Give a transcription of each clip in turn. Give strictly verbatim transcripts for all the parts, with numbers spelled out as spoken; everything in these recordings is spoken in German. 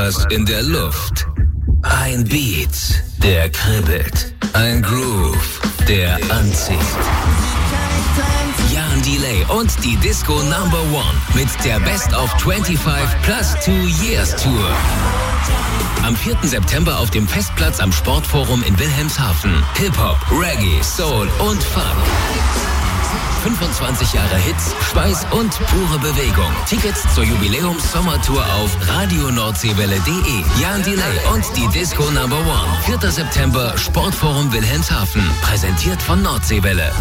Was in der Luft. Ein Beat, der kribbelt. Ein Groove, der anzieht. Jan Delay und die Disco Number One mit der Best of fünfundzwanzig plus two Years Tour. Am vierten September auf dem Festplatz am Sportforum in Wilhelmshaven. Hip-Hop, Reggae, Soul und Funk. fünfundzwanzig Jahre Hits, Schweiß und pure Bewegung. Tickets zur Jubiläums-Sommertour auf radio nordseewelle punkt de. Jan Delay und die Disco Number One. vierter September, Sportforum Wilhelmshaven. Präsentiert von Nordseewelle.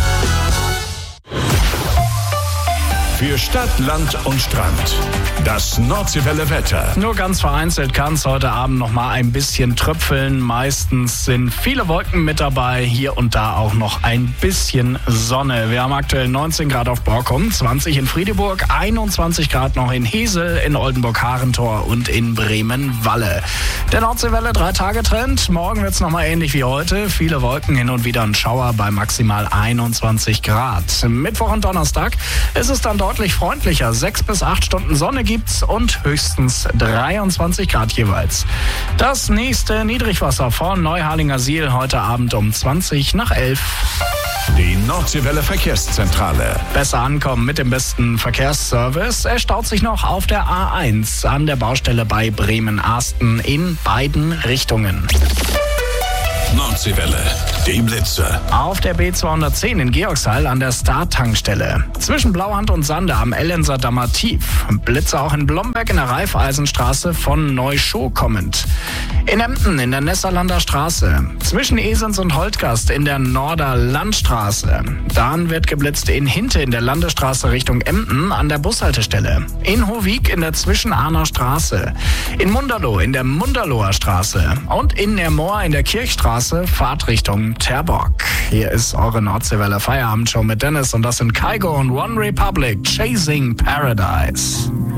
Für Stadt, Land und Strand. Das Nordseewelle Wetter. Nur ganz vereinzelt kann es heute Abend noch mal ein bisschen tröpfeln. Meistens sind viele Wolken mit dabei. Hier und da auch noch ein bisschen Sonne. Wir haben aktuell neunzehn Grad auf Borkum, zwanzig in Friedeburg, einundzwanzig Grad noch in Hesel, in Oldenburg-Harentor und in Bremen-Walle. Der Nordseewelle drei-Tage-Trend. Morgen wird es noch mal ähnlich wie heute. Viele Wolken, hin und wieder ein Schauer bei maximal einundzwanzig Grad. Mittwoch und Donnerstag ist es dann deutlich freundlicher. Sechs bis acht Stunden Sonne gibt's und höchstens dreiundzwanzig Grad jeweils. Das nächste Niedrigwasser von Neuharlinger Siel heute Abend um zwanzig nach elf. Die Nordseewelle Verkehrszentrale. Besser ankommen mit dem besten Verkehrsservice. Er staut sich noch auf der A eins an der Baustelle bei Bremen-Arsten in beiden Richtungen. Nordseewelle, die Blitze. Auf der B zweihundertzehn in Georgshall an der Star-Tankstelle. Zwischen Blauhand und Sande am Ellenser Dammer Tief. Blitze auch in Blomberg in der Raiffeisenstraße von Neuschow kommend. In Emden in der Nesserlander Straße. Zwischen Esens und Holtgast in der Norder Landstraße. Dann wird geblitzt in Hinte in der Landesstraße Richtung Emden an der Bushaltestelle. In Hovik in der Zwischenahner Straße. In Munderloh in der Munderloher Straße. Und in Nermoor in der Kirchstraße Fahrtrichtung Terborg. Hier ist eure Nordseewelle Feierabendshow mit Dennis und das sind Kygo und One Republic, Chasing Paradise.